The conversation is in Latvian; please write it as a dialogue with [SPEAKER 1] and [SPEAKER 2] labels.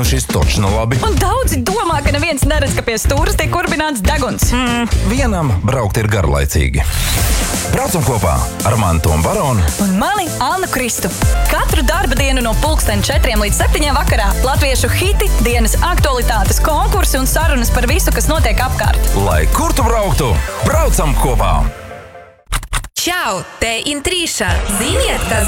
[SPEAKER 1] šis točs nav labi.
[SPEAKER 2] Un daudzi domā, ka neviens neredz, ka pie stūras tiek kurbināts deguns.
[SPEAKER 1] Vienam braukt ir garlaicīgi. Braucam kopā ar Mantu un Baronu.
[SPEAKER 2] Un mani Annu Kristu. Katru darba dienu no 4 līdz 7 vakarā latviešu hiti, dienas aktualitātes, konkursi un sarunas par visu, kas notiek apkārt.
[SPEAKER 1] Lai kur tu brauktu, braucam kopā!
[SPEAKER 3] Čau, te Intrīša. Ziniet, kas